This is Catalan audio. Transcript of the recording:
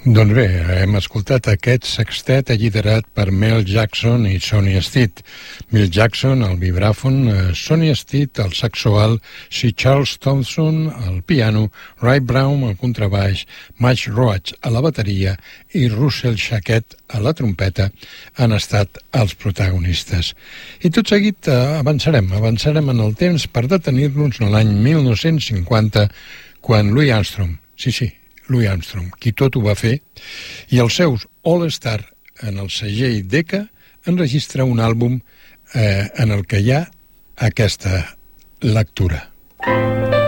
Doncs bé, hem escoltat aquest sextet alliderat per Mel Jackson i Sonny Stitt. Mel Jackson al vibràfon, Sonny Stitt al saxo alt, C. Charles Thompson al piano, Ray Brown al contrabaix, Mike Roach a la bateria i Russell Shackett a la trompeta han estat els protagonistes. I tot seguit avançarem en el temps per detenir-nos en l'any 1950, quan Louis Armstrong, Louis Armstrong, qui tot ho va fer, i els seus All-Star en el segell Decca enregistra un àlbum en el que hi ha aquesta lectura.